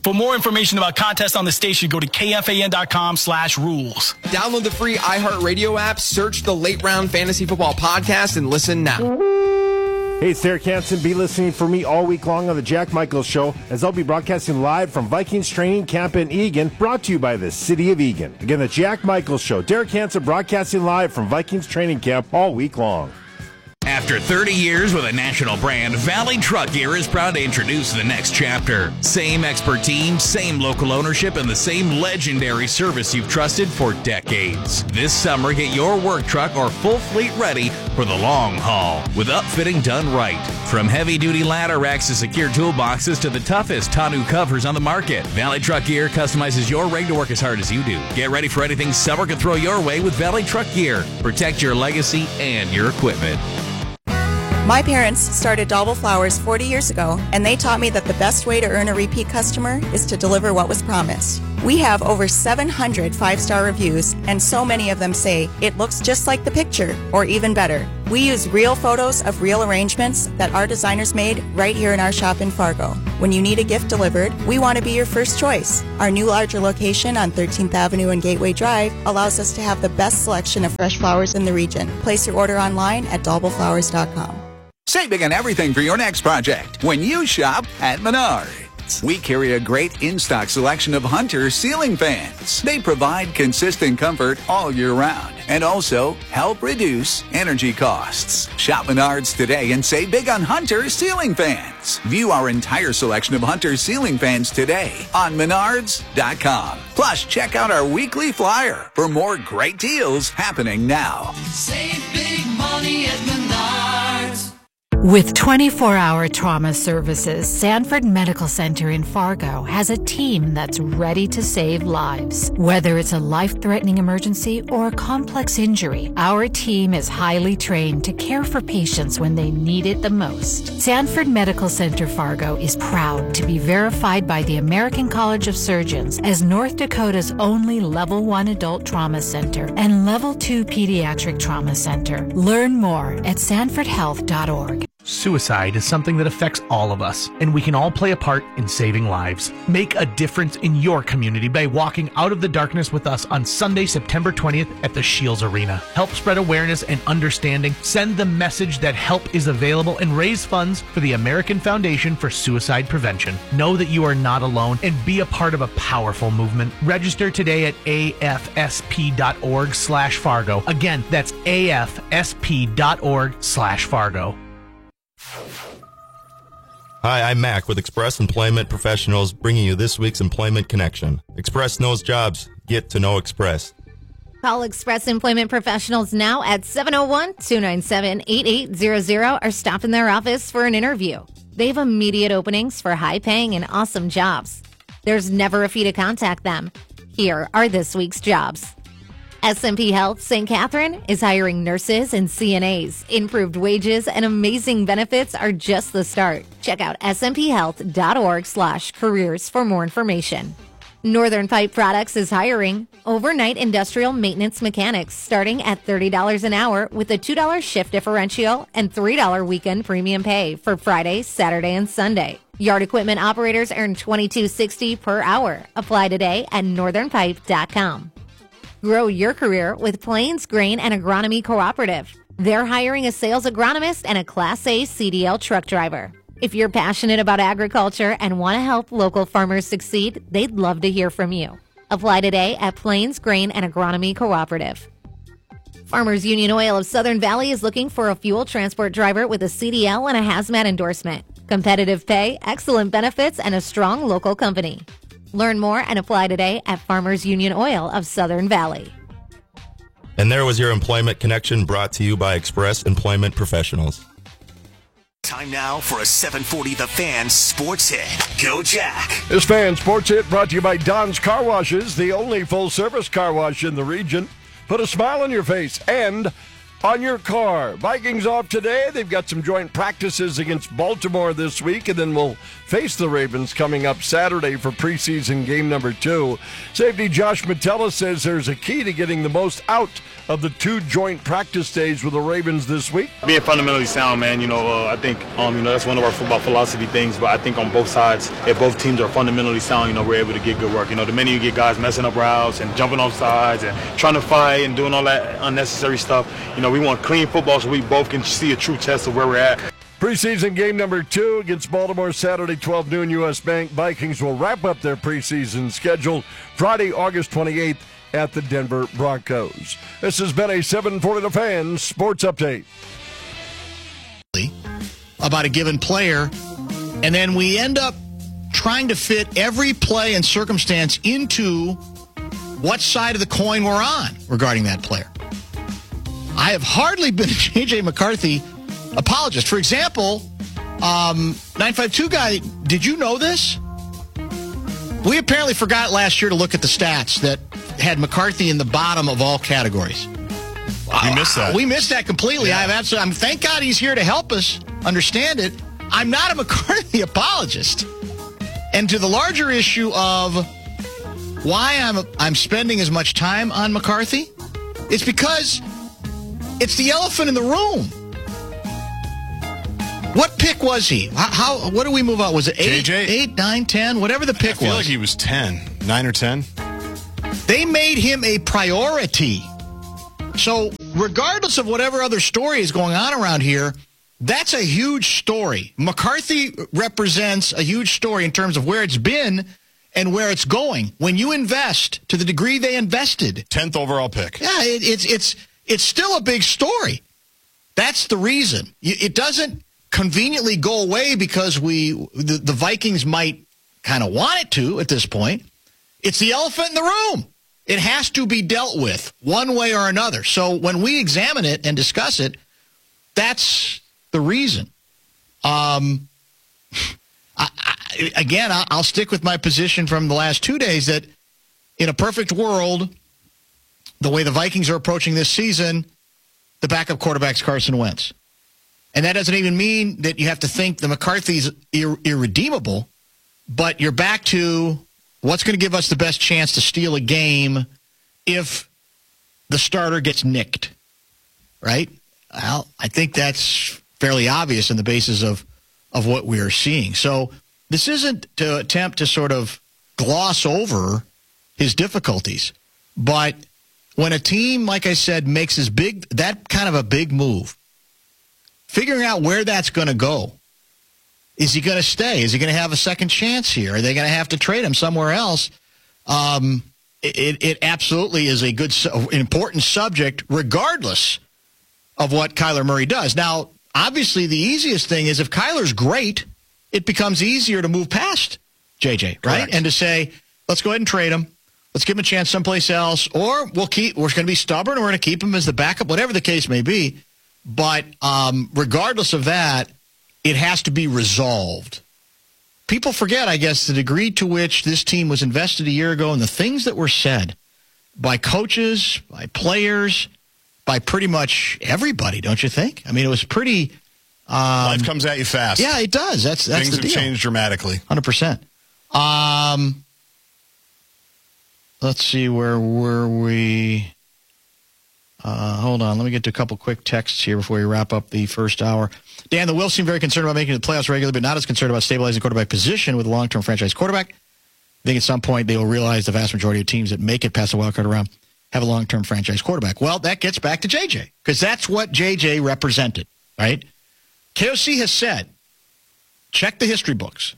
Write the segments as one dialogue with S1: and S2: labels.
S1: For more information about contests on the station, go to kfan.com/rules.
S2: Download the free iHeartRadio app, search the Late Round Fantasy Football Podcast, and listen now.
S3: Hey, it's Derek Hansen. Be listening for me all week long on the Jack Michaels Show, as I'll be broadcasting live from Vikings Training Camp in Eagan, brought to you by the City of Eagan. Again, the Jack Michaels Show. Derek Hansen broadcasting live from Vikings Training Camp all week long.
S4: After 30 years with a national brand, Valley Truck Gear is proud to introduce the next chapter. Same expert team, same local ownership, and the same legendary service you've trusted for decades. This summer, get your work truck or full fleet ready for the long haul with upfitting done right. From heavy-duty ladder racks to secure toolboxes to the toughest tonneau covers on the market, Valley Truck Gear customizes your rig to work as hard as you do. Get ready for anything summer can throw your way with Valley Truck Gear. Protect your legacy and your equipment.
S5: My parents started Dauble Flowers 40 years ago, and they taught me that the best way to earn a repeat customer is to deliver what was promised. We have over 700 five-star reviews, and so many of them say it looks just like the picture, or even better. We use real photos of real arrangements that our designers made right here in our shop in Fargo. When you need a gift delivered, we want to be your first choice. Our new larger location on 13th Avenue and Gateway Drive allows us to have the best selection of fresh flowers in the region. Place your order online at daubleflowers.com.
S6: Save big on everything for your next project when you shop at Menards. We carry a great in-stock selection of Hunter ceiling fans. They provide consistent comfort all year round and also help reduce energy costs. Shop Menards today and save big on Hunter ceiling fans. View our entire selection of Hunter ceiling fans today on Menards.com. Plus, check out our weekly flyer for more great deals happening now.
S7: Save big money at Menards.
S8: With 24-hour trauma services, Sanford Medical Center in Fargo has a team that's ready to save lives. Whether it's a life-threatening emergency or a complex injury, our team is highly trained to care for patients when they need it the most. Sanford Medical Center Fargo is proud to be verified by the American College of Surgeons as North Dakota's only Level 1 adult trauma center and Level 2 pediatric trauma center. Learn more at sanfordhealth.org.
S9: Suicide is something that affects all of us, and we can all play a part in saving lives. Make a difference in your community by walking out of the darkness with us on Sunday, September 20th at the Shields Arena. Help spread awareness and understanding, send the message that help is available, and raise funds for the American Foundation for Suicide Prevention. Know that you are not alone and be a part of a powerful movement. Register today at afsp.org/Fargo. Again, that's afsp.org/Fargo.
S10: Hi, I'm Mac with Express Employment Professionals, bringing you this week's Employment Connection. Express knows jobs. Get to know Express.
S11: Call Express Employment Professionals now at 701-297-8800 or stop in their office for an interview. They have immediate openings for high-paying and awesome jobs. There's never a fee to contact them. Here are this week's jobs. SMP Health St. Catherine is hiring nurses and CNAs. Improved wages and amazing benefits are just the start. Check out smphealth.org/careers for more information. Northern Pipe Products is hiring overnight industrial maintenance mechanics starting at $30 an hour with a $2 shift differential and $3 weekend premium pay for Friday, Saturday, and Sunday. Yard equipment operators earn $22.60 per hour. Apply today at northernpipe.com. Grow your career with Plains Grain and Agronomy Cooperative. They're hiring a sales agronomist and a Class A CDL truck driver. If you're passionate about agriculture and want to help local farmers succeed, they'd love to hear from you. Apply today at Plains Grain and Agronomy Cooperative. Farmers Union Oil of Southern Valley is looking for a fuel transport driver with a CDL and a hazmat endorsement. Competitive pay, excellent benefits, and a strong local company. Learn more and apply today at Farmers Union Oil of Southern Valley.
S10: And there was your Employment Connection brought to you by Express Employment Professionals.
S12: Time now for a 740 The Fan Sports Hit. Go Jack.
S13: This Fan Sports Hit brought to you by Don's Car Washes, the only full-service car wash in the region. Put a smile on your face and on your car. Vikings off today. They've got some joint practices against Baltimore this week, and then we'll face the Ravens coming up Saturday for preseason game number 2. Safety Josh Metella says there's a key to getting the most out of the 2 joint practice days with the Ravens this week.
S14: Being fundamentally sound, man, I think, that's one of our football philosophy things, but I think on both sides, if both teams are fundamentally sound, we're able to get good work. The minute you get guys messing up routes and jumping off sides and trying to fight and doing all that unnecessary stuff, we want clean football so we both can see a true test of where we're at.
S13: Preseason game number 2 against Baltimore Saturday, 12 noon U.S. Bank. Vikings will wrap up their preseason schedule Friday, August 28th at the Denver Broncos. This has been a 740 The Fan Sports Update.
S15: About a given player, and then we end up trying to fit every play and circumstance into what side of the coin we're on regarding that player. I have hardly been a J.J. McCarthy apologist. For example, 952 guy, did you know this? We apparently forgot last year to look at the stats that had McCarthy in the bottom of all categories.
S16: We missed that.
S15: We missed that completely. Yeah. Thank God he's here to help us understand it. I'm not a McCarthy apologist. And to the larger issue of why I'm spending as much time on McCarthy, it's because it's the elephant in the room. What pick was he? What did we move on? Was it 8, 9, 10? Whatever the pick was.
S16: I feel like he was 10, 9 or 10.
S15: They made him a priority. So regardless of whatever other story is going on around here, that's a huge story. McCarthy represents a huge story in terms of where it's been and where it's going. When you invest to the degree they invested.
S16: 10th overall pick.
S15: Yeah, it's still a big story. That's the reason. It doesn't conveniently go away because the Vikings might kind of want it to at this point. It's the elephant in the room. It has to be dealt with one way or another. So when we examine it and discuss it, that's the reason. I'll stick with my position from the last 2 days that in a perfect world, the way the Vikings are approaching this season, the backup quarterback's Carson Wentz. And that doesn't even mean that you have to think the McCarthy's irredeemable, but you're back to what's going to give us the best chance to steal a game if the starter gets nicked, right? Well, I think that's fairly obvious in the basis of what we are seeing. So this isn't to attempt to sort of gloss over his difficulties, but when a team, like I said, makes that kind of a big move, figuring out where that's going to go. Is he going to stay? Is he going to have a second chance here? Are they going to have to trade him somewhere else? It absolutely is a good, important subject, regardless of what Kyler Murray does. Now, obviously, the easiest thing is if Kyler's great, it becomes easier to move past JJ, right?
S16: Correct.
S15: And to say, let's go ahead and trade him. Let's give him a chance someplace else, or we're going to be stubborn, and we're going to keep him as the backup, whatever the case may be. But regardless of that, it has to be resolved. People forget, I guess, the degree to which this team was invested a year ago and the things that were said by coaches, by players, by pretty much everybody, don't you think? I mean, it was pretty...
S16: life comes at you fast.
S15: Yeah, it does. That's
S16: Things
S15: the
S16: have
S15: deal.
S16: changed dramatically.
S15: 100%. Let's see, where were we? Hold on. Let me get to a couple quick texts here before we wrap up the first hour. Dan, the Wills seem very concerned about making the playoffs regularly, but not as concerned about stabilizing the quarterback position with a long-term franchise quarterback. I think at some point they will realize the vast majority of teams that make it past the wildcard round have a long-term franchise quarterback. Well, that gets back to JJ, because that's what JJ represented, right? KOC has said, check the history books.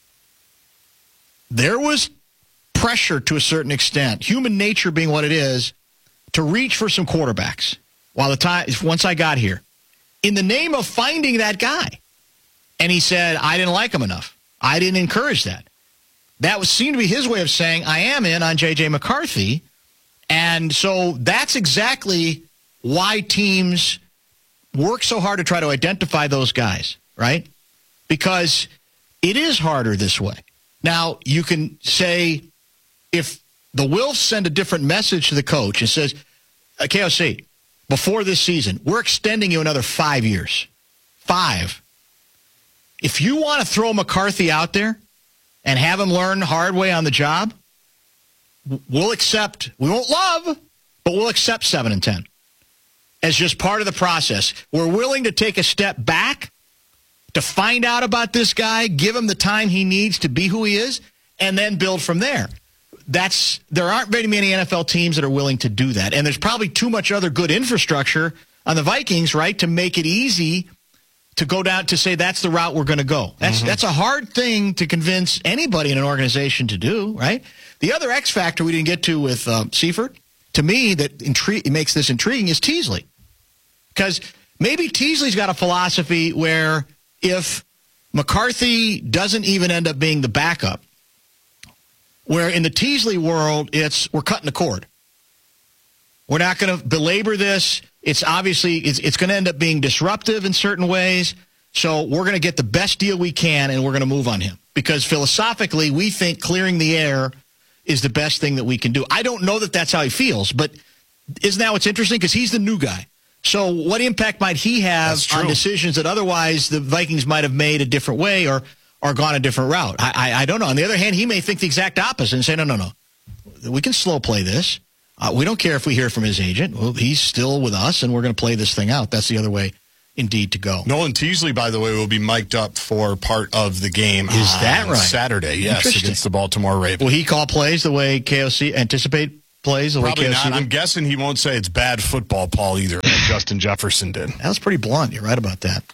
S15: There was pressure to a certain extent, human nature being what it is, to reach for some quarterbacks once I got here, in the name of finding that guy. And he said, I didn't like him enough. I didn't encourage that. That seemed to be his way of saying, I am in on J.J. McCarthy. And so that's exactly why teams work so hard to try to identify those guys, right? Because it is harder this way. Now, you can say, if the Wilfs send a different message to the coach and says, KOC, before this season, we're extending you another 5 years. 5. If you want to throw McCarthy out there and have him learn the hard way on the job, we'll accept. We won't love, but we'll accept 7-10 as just part of the process. We're willing to take a step back to find out about this guy, give him the time he needs to be who he is, and then build from there. There aren't very many NFL teams that are willing to do that. And there's probably too much other good infrastructure on the Vikings, right, to make it easy to go down to say that's the route we're going to go. That's a hard thing to convince anybody in an organization to do, right? The other X factor we didn't get to with Seifert, to me, that makes this intriguing is Teasley. Because maybe Teasley's got a philosophy where if McCarthy doesn't even end up being the backup, where in the Teasley world, we're cutting the cord. We're not going to belabor this. It's obviously, it's going to end up being disruptive in certain ways. So we're going to get the best deal we can, and we're going to move on him. Because philosophically, we think clearing the air is the best thing that we can do. I don't know that that's how he feels, but isn't that what's interesting? Because he's the new guy. So what impact might he have on decisions that otherwise the Vikings might have made a different way or gone a different route? I don't know. On the other hand, he may think the exact opposite and say, no. We can slow play this. We don't care if we hear from his agent. Well, he's still with us, and we're going to play this thing out. That's the other way, indeed, to go.
S16: Nolan Teasley, by the way, will be mic'd up for part of the game.
S15: Is that right?
S16: Saturday, yes, against the Baltimore Ravens.
S15: Will he call plays the way KOC anticipate plays? The
S16: Probably
S15: way KOC
S16: not. I'm guessing he won't say it's bad football, Paul, either, like Justin Jefferson did.
S15: That was pretty blunt. You're right about that.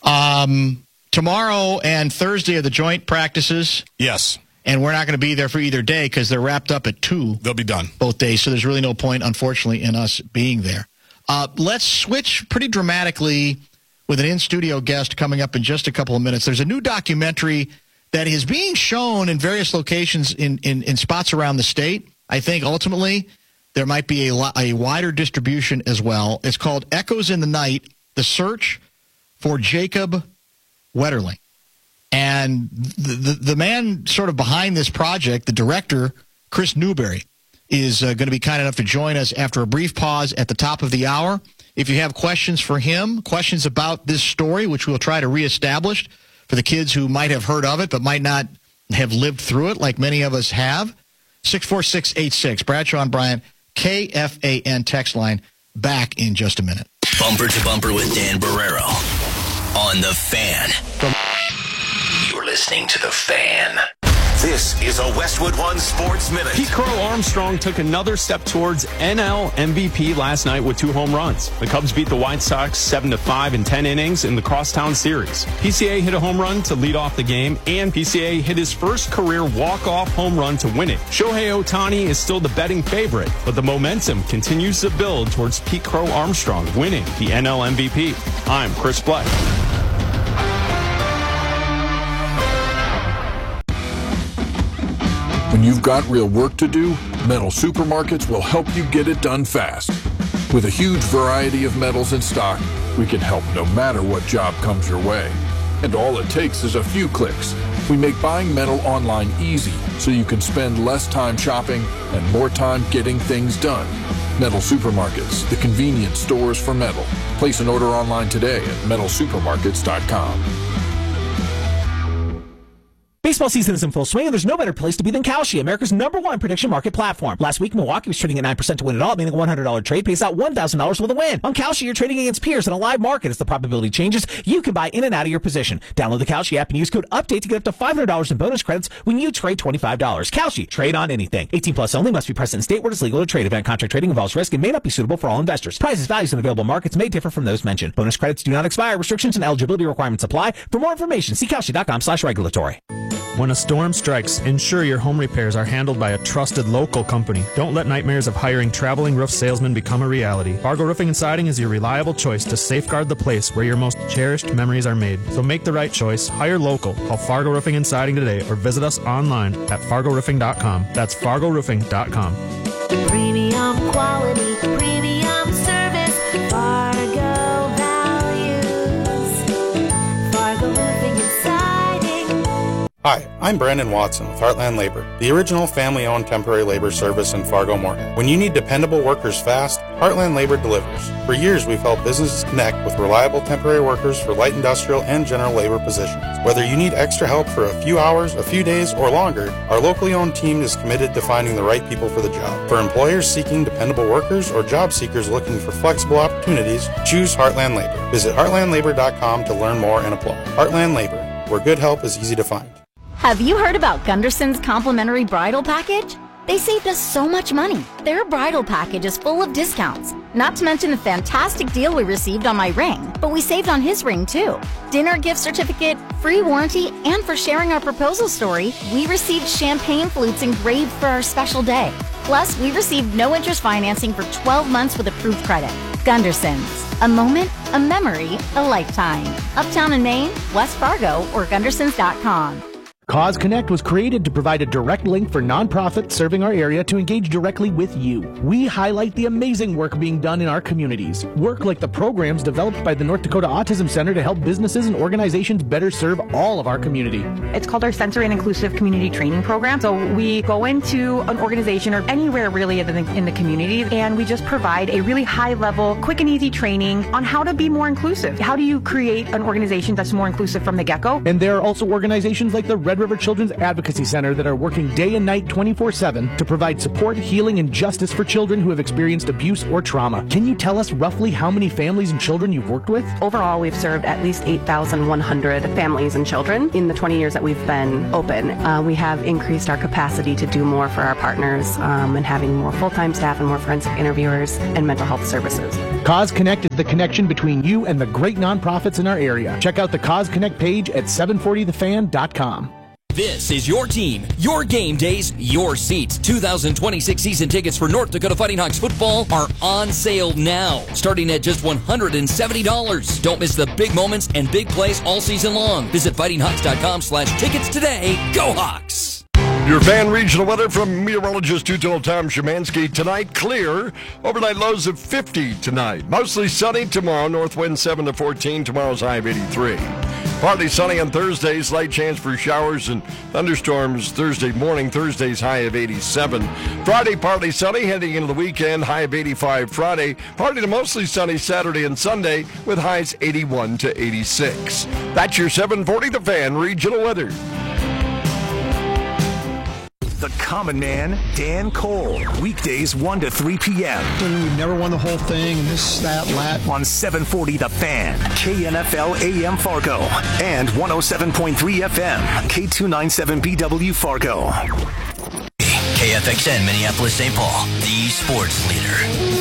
S15: Tomorrow and Thursday are the joint practices.
S16: Yes.
S15: And we're not going to be there for either day because they're wrapped up at 2.
S16: They'll be done.
S15: Both days, so there's really no point, unfortunately, in us being there. Let's switch pretty dramatically with an in-studio guest coming up in just a couple of minutes. There's a new documentary that is being shown in various locations in spots around the state. I think ultimately there might be a wider distribution as well. It's called Echoes in the Night, The Search for Jacob Wetterling. And the man sort of behind this project, the director, Chris Newberry, is going to be kind enough to join us after a brief pause at the top of the hour. If you have questions for him, questions about this story, which we'll try to reestablish for the kids who might have heard of it but might not have lived through it like many of us have, 64686. Bradshaw and Bryant, KFAN text line. Back in just a minute.
S12: Bumper to Bumper with Dan Barrero on The Fan. You're listening to The Fan. This is a Westwood One Sports Minute.
S2: Pete Crow Armstrong took another step towards NL MVP last night with 2 home runs. The Cubs beat the White Sox 7-5 in 10 innings in the Crosstown Series. PCA hit a home run to lead off the game, and PCA hit his first career walk-off home run to win it. Shohei Ohtani is still the betting favorite, but the momentum continues to build towards Pete Crow Armstrong winning the NL MVP. I'm Chris Black.
S17: When you've got real work to do, Metal Supermarkets will help you get it done fast. With a huge variety of metals in stock, we can help no matter what job comes your way. And all it takes is a few clicks. We make buying metal online easy so you can spend less time shopping and more time getting things done. Metal Supermarkets, the convenience stores for metal. Place an order online today at metalsupermarkets.com.
S18: Baseball season is in full swing, and there's no better place to be than Kalshi, America's #1 prediction market platform. Last week, Milwaukee was trading at 9% to win it all, meaning a $100 trade pays out $1,000 with a win. On Kalshi, you're trading against peers in a live market. As the probability changes, you can buy in and out of your position. Download the Kalshi app and use code UPDATE to get up to $500 in bonus credits when you trade $25. Kalshi, trade on anything. 18 plus only, must be present in state where it's legal to trade. Event contract trading involves risk and may not be suitable for all investors. Prices, values, and available markets may differ from those mentioned. Bonus credits do not expire. Restrictions and eligibility requirements apply. For more information, see Kalshi.com/regulatory.
S19: When a storm strikes, ensure your home repairs are handled by a trusted local company. Don't let nightmares of hiring traveling roof salesmen become a reality. Fargo Roofing and Siding is your reliable choice to safeguard the place where your most cherished memories are made. So make the right choice. Hire local. Call Fargo Roofing and Siding today or visit us online at fargoroofing.com. That's fargoroofing.com.
S7: Premium quality, premium service, Fargo values, Fargo Roofing and Siding.
S20: Hi, I'm Brandon Watson with Heartland Labor, the original family-owned temporary labor service in Fargo-Moorhead. When you need dependable workers fast, Heartland Labor delivers. For years, we've helped businesses connect with reliable temporary workers for light industrial and general labor positions. Whether you need extra help for a few hours, a few days, or longer, our locally owned team is committed to finding the right people for the job. For employers seeking dependable workers or job seekers looking for flexible opportunities, choose Heartland Labor. Visit heartlandlabor.com to learn more and apply. Heartland Labor, where good help is easy to find.
S21: Have you heard about Gunderson's complimentary bridal package? They saved us so much money. Their bridal package is full of discounts, not to mention the fantastic deal we received on my ring, but we saved on his ring too. Dinner gift certificate, free warranty, and for sharing our proposal story, we received champagne flutes engraved for our special day. Plus, we received no interest financing for 12 months with approved credit. Gunderson's. A moment, a memory, a lifetime. Uptown in Maine, West Fargo, or Gundersons.com.
S9: Cause Connect was created to provide a direct link for nonprofits serving our area to engage directly with you. We highlight the amazing work being done in our communities. Work like the programs developed by the North Dakota Autism Center to help businesses and organizations better serve all of our community.
S22: It's called our Sensory and Inclusive Community Training Program. So we go into an organization or anywhere really in the community, and we just provide a really high level, quick and easy training on how to be more inclusive. How do you create an organization that's more inclusive from the get-go?
S9: And there are also organizations like the Red River Children's Advocacy Center that are working day and night 24/7 to provide support, healing, and justice for children who have experienced abuse or trauma. Can you tell us roughly how many families and children you've worked with?
S23: Overall, we've served at least 8,100 families and children in the 20 years that we've been open. We have increased our capacity to do more for our partners and having more full-time staff and more forensic interviewers and mental health services.
S9: Cause Connect is the connection between you and the great nonprofits in our area. Check out the Cause Connect page at 740thefan.com.
S24: This is your team, your game days, your seats. 2026 season tickets for North Dakota Fighting Hawks football are on sale now, starting at just $170. Don't miss the big moments and big plays all season long. Visit fightinghawks.com/tickets today. Go Hawks!
S13: Your Fan regional weather from meteorologist Tutel Tom Szymanski. Tonight, clear. Overnight lows of 50 tonight. Mostly sunny tomorrow. North wind 7 to 14. Tomorrow's high of 83. Partly sunny on Thursday. Slight chance for showers and thunderstorms Thursday morning. Thursday's high of 87. Friday, partly sunny. Heading into the weekend, high of 85 Friday. Partly to mostly sunny Saturday and Sunday with highs 81 to 86. That's your 740 The Fan regional weather.
S12: The Common Man, Dan Cole. Weekdays 1 to 3 p.m.
S25: We've never won the whole thing, and this, that, lat.
S12: On 740 The Fan, KNFL AM Fargo, and 107.3 FM, K297BW Fargo. KFXN Minneapolis St. Paul, the sports leader.